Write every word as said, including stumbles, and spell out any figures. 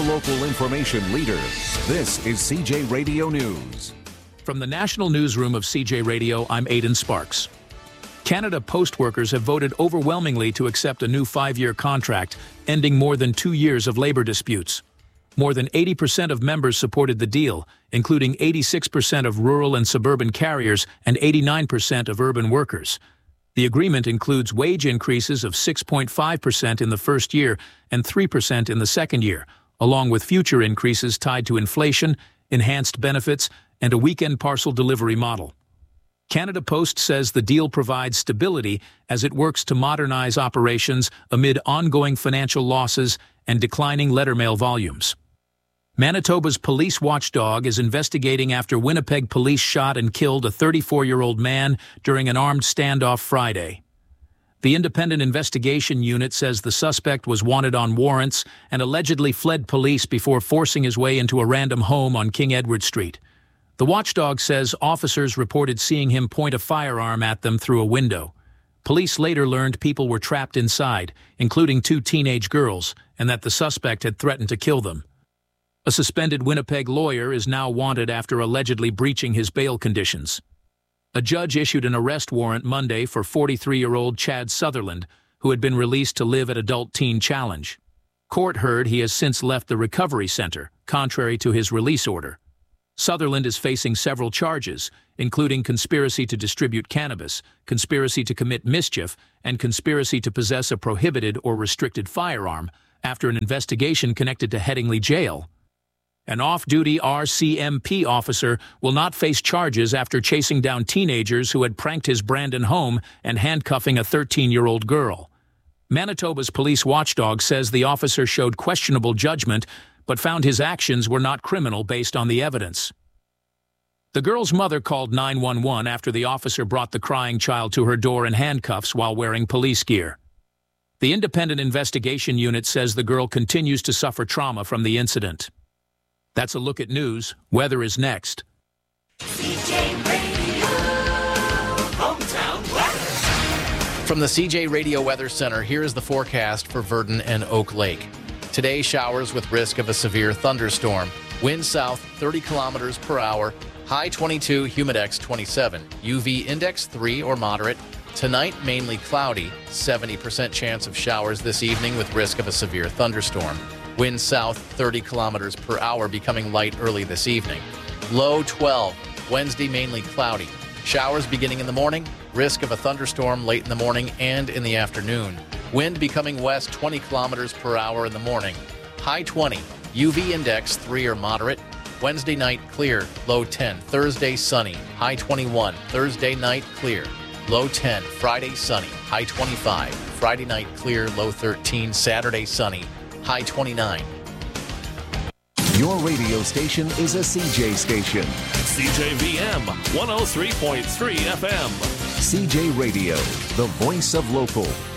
local information leader. This is C J Radio News. From the National Newsroom of C J Radio, I'm Aidan Sparks. Canada Post workers have voted overwhelmingly to accept a new five-year contract, ending more than two years of labor disputes. More than eighty percent of members supported the deal, including eighty-six percent of rural and suburban carriers and eighty-nine percent of urban workers. The agreement includes wage increases of six point five percent in the first year and three percent in the second year, along with future increases tied to inflation, enhanced benefits, and a weekend parcel delivery model. Canada Post says the deal provides stability as it works to modernize operations amid ongoing financial losses and declining letter mail volumes. Manitoba's police watchdog is investigating after Winnipeg police shot and killed a thirty-four-year-old man during an armed standoff Friday. The Independent Investigation Unit says the suspect was wanted on warrants and allegedly fled police before forcing his way into a random home on King Edward Street. The watchdog says officers reported seeing him point a firearm at them through a window. Police later learned people were trapped inside, including two teenage girls, and that the suspect had threatened to kill them. A suspended Winnipeg lawyer is now wanted after allegedly breaching his bail conditions. A judge issued an arrest warrant Monday for forty-three-year-old Chad Sutherland, who had been released to live at Adult Teen Challenge. Court heard he has since left the recovery center, contrary to his release order. Sutherland is facing several charges, including conspiracy to distribute cannabis, conspiracy to commit mischief, and conspiracy to possess a prohibited or restricted firearm, after an investigation connected to Headingley Jail. An off-duty R C M P officer will not face charges after chasing down teenagers who had pranked his Brandon home and handcuffing a thirteen-year-old girl. Manitoba's police watchdog says the officer showed questionable judgment, but found his actions were not criminal based on the evidence. The girl's mother called nine one one after the officer brought the crying child to her door in handcuffs while wearing police gear. The Independent Investigation Unit says the girl continues to suffer trauma from the incident. That's a look at news. Weather is next. C J Radio Hometown Weather. From the C J Radio Weather Center, here is the forecast for Virden and Oak Lake. Today, showers with risk of a severe thunderstorm. Wind south thirty kilometers per hour. High twenty-two, humidex twenty-seven. U V index three or moderate. Tonight, mainly cloudy. seventy percent chance of showers this evening with risk of a severe thunderstorm. Wind south thirty kilometers per hour, becoming light early this evening. Low twelve. Wednesday, mainly cloudy. Showers beginning in the morning. Risk of a thunderstorm late in the morning and in the afternoon. Wind becoming west twenty kilometers per hour in the morning. High twenty. U V index three or moderate. Wednesday night clear. Low ten. Thursday sunny. High twenty-one. Thursday night clear. Low ten. Friday sunny. High twenty-five. Friday night clear. Low thirteen. Saturday sunny. High twenty-nine. Your radio station is a C J station. C J V M one oh three point three F M. C J Radio, the voice of local.